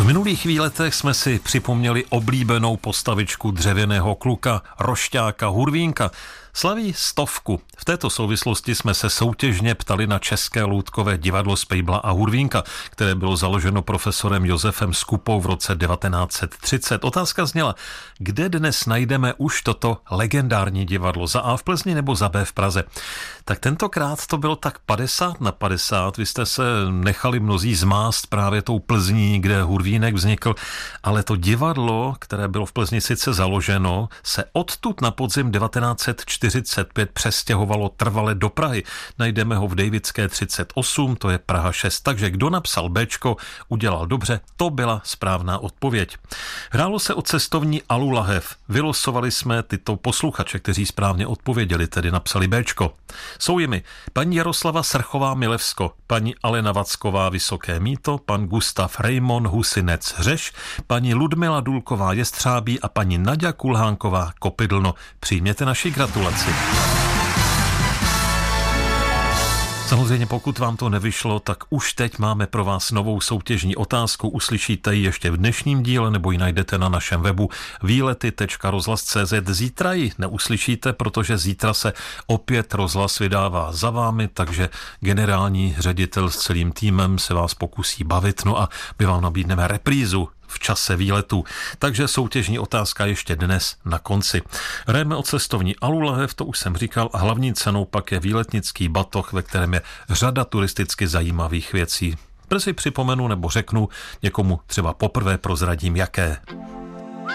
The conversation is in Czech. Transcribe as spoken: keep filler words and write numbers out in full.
V minulých výletech jsme si připomněli oblíbenou postavičku dřevěného kluka, rošťáka Hurvínka. Slaví stovku. V této souvislosti jsme se soutěžně ptali na České loutkové divadlo Spejbla a Hurvínka, které bylo založeno profesorem Josefem Skupou v roce devatenáct set třicet. Otázka zněla, kde dnes najdeme už toto legendární divadlo, za A v Plzni nebo za B v Praze. Tak tentokrát to bylo tak padesát na padesát, vy jste se nechali mnozí zmást právě tou Plzní, kde Hurvínek vznikl, ale to divadlo, které bylo v Plzni sice založeno, se odtud na podzim devatenáct set čtyřicet pět přestěhovalo trvale do Prahy. Najdeme ho v Dejvické třicet osm, to je Praha šest. Takže kdo napsal Béčko, udělal dobře, to byla správná odpověď. Hrálo se o cestovní Alu lahev. Vylosovali jsme tyto posluchače, kteří správně odpověděli, tedy napsali Béčko. Jsou jimi paní Jaroslava Srchová Milevsko, paní Alena Vacková Vysoké Mýto, pan Gustav Rejmon Husinec Řeš, paní Ludmila Dulková Jestřábí a paní Naďa Kulhánková Kopydlno. Přijměte naši gratulaci. Samozřejmě pokud vám to nevyšlo, tak už teď máme pro vás novou soutěžní otázku. Uslyšíte ji ještě v dnešním díle nebo ji najdete na našem webu výlety tečka rozhlas tečka cé zet. Zítra ji neuslyšíte, protože zítra se opět rozhlas vydává za vámi, takže generální ředitel s celým týmem se vás pokusí bavit, no a my vám nabídneme reprízu v čase výletu. Takže soutěžní otázka ještě dnes na konci. Hrajeme o cestovní Alu lahev, to už jsem říkal, a hlavní cenou pak je výletnický batoh, ve kterém je řada turisticky zajímavých věcí. Brzy připomenu nebo řeknu, někomu třeba poprvé prozradím jaké.